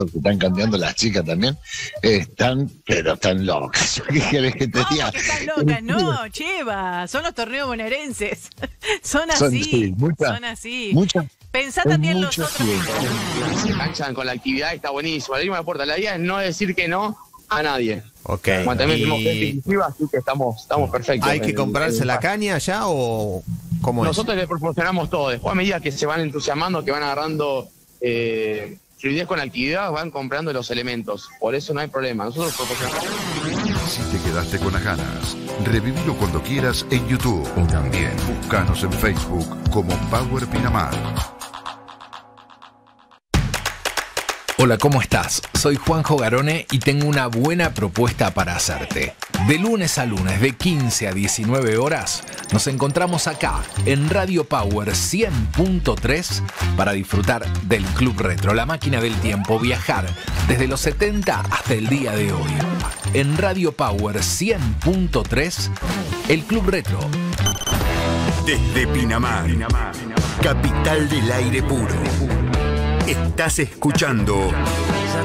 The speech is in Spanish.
que están cantando las chicas también, pero están locas. ¿Qué querés que te diga? ¿Cómo que están locas? No, Cheva, son los torneos bonaerenses. Son así, sí, son así. Muchas. Pensá también los otros. Se enganchan con la actividad, está buenísimo. Abrimos la puerta. La idea es no decir que no a nadie. Ok. También tenemos gente inclusiva, así que estamos perfectos. ¿Hay que comprarse la caña ya o cómo es? Nosotros le proporcionamos todo. Después, a medida que se van entusiasmando, que van agarrando fluidez con la actividad, van comprando los elementos. Por eso no hay problema. Nosotros proporcionamos. Si te quedaste con las ganas, revivilo cuando quieras en YouTube o también búscanos en Facebook como Power Pinamar. Hola, ¿cómo estás? Soy Juanjo Garone y tengo una buena propuesta para hacerte. De lunes a lunes, de 15 a 19 horas, nos encontramos acá, en Radio Power 100.3, para disfrutar del Club Retro, la máquina del tiempo, viajar desde los 70 hasta el día de hoy. En Radio Power 100.3, el Club Retro. Desde Pinamar, capital del aire puro. Estás escuchando